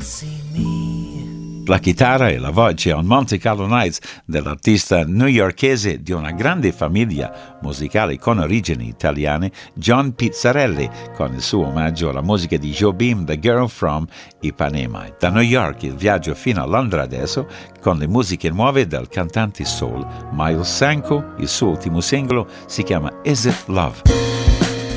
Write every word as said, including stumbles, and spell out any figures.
La chitarra e la voce on Monte Carlo Nights dell'artista newyorkese di una grande famiglia musicale con origini italiane, John Pizzarelli, con il suo omaggio alla musica di Jobim, The Girl from Ipanema. Da New York il viaggio fino a Londra adesso, con le musiche nuove del cantante soul Miles Sanko. Il suo ultimo singolo si chiama Is It Love?